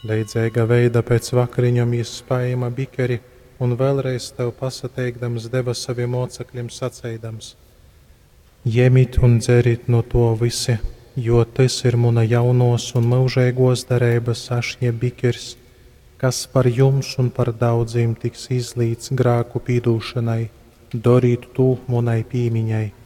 Leidzēga veida pēc vakariņam izspējama bikeri un vēlreiz tev pasateikdams deva saviem mocekļiem sacēdams: Ņemiet un dzerit no to visi, jo tas ir mana jaunos un mūžīgos derības ašņa bikers, kas par jums un par daudziem tiks izlīts grēku pīdūšanai. Darīt to manai piemiņai.